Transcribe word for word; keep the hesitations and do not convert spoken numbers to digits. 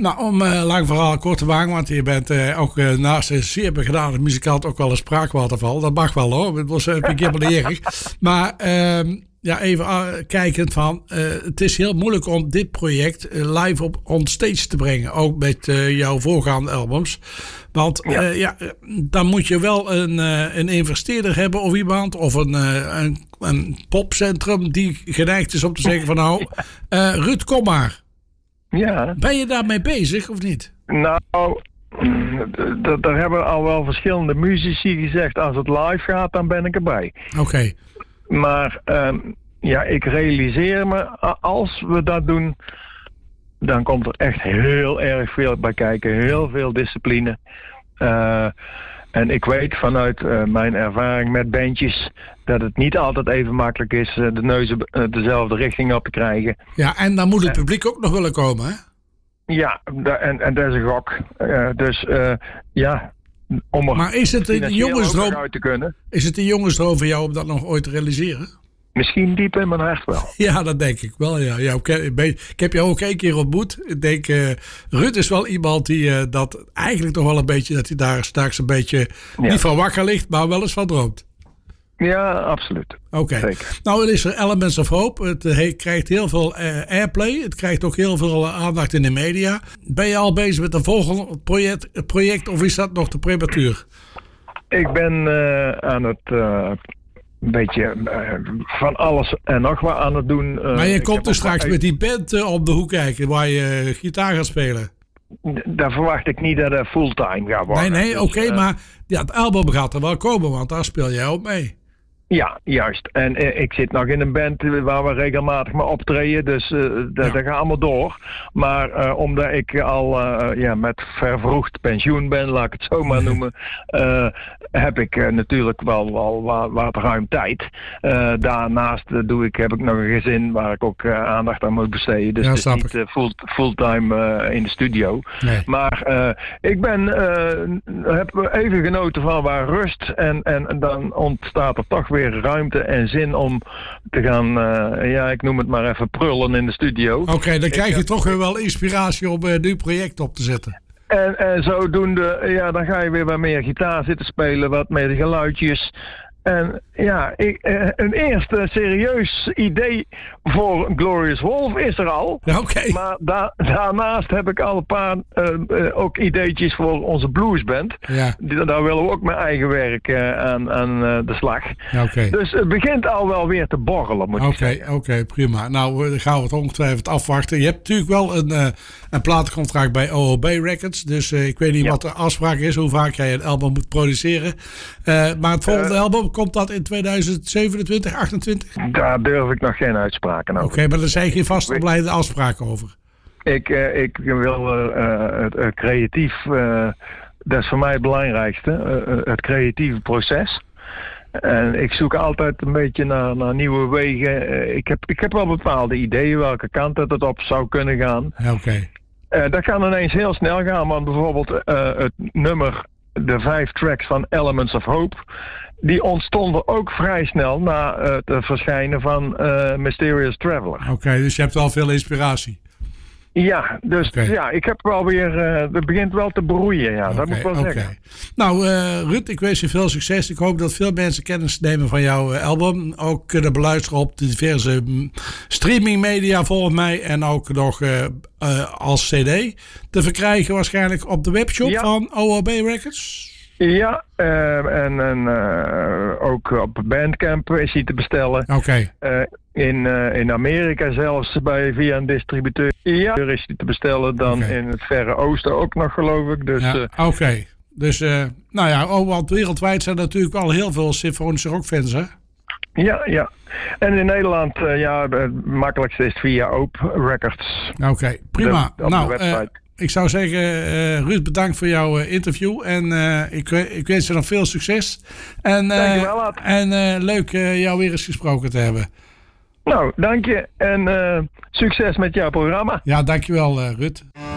Nou, om uh, lang verhaal kort te maken, want je bent uh, ook uh, naast een zeer begnadigd muzikant ook wel een spraakwaterval. Dat mag wel hoor, dat was een keer wel erg. Maar uh, ja, even uh, kijkend van, uh, het is heel moeilijk om dit project uh, live op on stage te brengen. Ook met uh, jouw voorgaande albums. Want ja. Uh, ja, dan moet je wel een, uh, een investeerder hebben of iemand. Of een, uh, een, een popcentrum die geneigd is om te zeggen van nou, uh, Ruud, kom maar. Ja. Ben je daarmee bezig of niet? Nou, d- daar hebben al wel verschillende muzici gezegd. Als het live gaat, dan ben ik erbij. Oké. Okay. Maar um, ja, ik realiseer me, als we dat doen, dan komt er echt heel erg veel bij kijken. Heel veel discipline. Uh, en ik weet vanuit uh, mijn ervaring met bandjes dat het niet altijd even makkelijk is uh, de neuzen uh, dezelfde richting op te krijgen. Ja, en dan moet het publiek ook nog willen komen, hè? Ja, da- en, en dat is een gok. Uh, dus uh, ja, om er maar is het een jongensdroom uit te kunnen. Is het een jongensdroom voor jou om dat nog ooit te realiseren? Misschien diep in mijn hart wel. Ja, dat denk ik wel. Ja. Ja, ik heb jou ook één keer ontmoet. Ik denk, uh, Ruud is wel iemand die uh, dat eigenlijk toch wel een beetje, dat hij daar straks een beetje ja. niet van wakker ligt, maar wel eens van droomt. Ja, absoluut. Oké. Okay. Nou, er is er Elements of Hope. Het uh, krijgt heel veel uh, airplay. Het krijgt ook heel veel uh, aandacht in de media. Ben je al bezig met een volgende project, project of is dat nog te prematuur? Ik ben uh, aan het uh, een beetje uh, van alles en nog wat aan het doen. Uh, maar je komt dus straks met die band uh, op de hoek kijken waar je uh, gitaar gaat spelen. Daar verwacht ik niet dat het fulltime gaat worden. Nee, nee, dus, oké, okay, uh, maar ja, het album gaat er wel komen, want daar speel jij ook mee. Ja, juist. En uh, ik zit nog in een band waar we regelmatig maar optreden, dus uh, dat, ja. dat gaat allemaal door. Maar uh, omdat ik al uh, ja, met vervroegd pensioen ben, laat ik het zo maar noemen, uh, heb ik uh, natuurlijk wel, wel wat, wat ruim tijd. Uh, daarnaast uh, doe ik, heb ik nog een gezin waar ik ook uh, aandacht aan moet besteden. Dus ja, het is niet uh, full, fulltime uh, in de studio. Nee. Maar uh, ik ben, uh, heb even genoten van waar rust en, en, en dan ontstaat er toch weer ruimte en zin om te gaan, uh, ja, ik noem het maar even prullen in de studio. Oké, okay, dan krijg je ik, toch weer wel inspiratie om een uh, nieuw project op te zetten. En, en zodoende, ja, dan ga je weer wat meer gitaar zitten spelen, wat meer geluidjes. En ja, ik, uh, een eerste serieus idee voor Glorious Wolf is er al. Ja, okay. Maar da- daarnaast heb ik al een paar uh, uh, ook ideetjes voor onze bluesband. Ja. Die, daar willen we ook mijn eigen werk uh, aan, aan uh, de slag. Ja, okay. Dus het begint al wel weer te borrelen, moet okay, ik zeggen. Oké, okay, prima. Nou, dan gaan we het ongetwijfeld afwachten. Je hebt natuurlijk wel een, uh, een platencontract bij O O B Records. Dus uh, ik weet niet ja. wat de afspraak is, hoe vaak jij een album moet produceren. Uh, maar het volgende uh, album, komt dat in tweeduizend zevenentwintig, achtentwintig? Daar durf ik nog geen uitspraken over. Oké, okay, maar er zijn geen vastopleide afspraken over. Ik, uh, ik wil uh, het uh, creatief, uh, dat is voor mij het belangrijkste, uh, het creatieve proces. En ik zoek altijd een beetje naar, naar nieuwe wegen. Uh, ik, heb, ik heb wel bepaalde ideeën welke kant dat het op zou kunnen gaan. Oké. Okay. Uh, dat kan ineens heel snel gaan, want bijvoorbeeld uh, het nummer, de vijf tracks van Elements of Hope, die ontstonden ook vrij snel na uh, het verschijnen van uh, Mysterious Traveler. Oké, okay, dus je hebt wel veel inspiratie. Ja, dus okay. ja, ik heb wel weer, uh, het begint wel te broeien, ja, okay, dat moet ik wel okay. zeggen. Nou, uh, Ruud, ik wens je veel succes. Ik hoop dat veel mensen kennis nemen van jouw uh, album. Ook kunnen beluisteren op de diverse um, streamingmedia volgens mij. En ook nog uh, uh, als cd te verkrijgen waarschijnlijk op de webshop ja. van O O B Records. Ja, uh, en, en uh, ook op Bandcamp is hij te bestellen. Oké. Okay. Uh, in, uh, in Amerika zelfs bij, via een distributeur. Ja, er is hij te bestellen. Dan okay. in het Verre Oosten ook nog, geloof ik. Dus, ja, uh, Oké. Okay. Dus, uh, nou ja, oh, want wereldwijd zijn er natuurlijk wel heel veel symfonische rockfans, hè? Ja, ja. En in Nederland, uh, ja, het makkelijkste is via Oop Records. Oké, okay, prima. De, op nou, de website. Uh, ik zou zeggen, uh, Ruud, bedankt voor jouw uh, interview. En uh, ik, ik wens je nog veel succes. En, uh, dankjewel, Ad. En uh, leuk uh, jou weer eens gesproken te hebben. Nou, dank je. En uh, succes met jouw programma. Ja, dankjewel, uh, Ruud.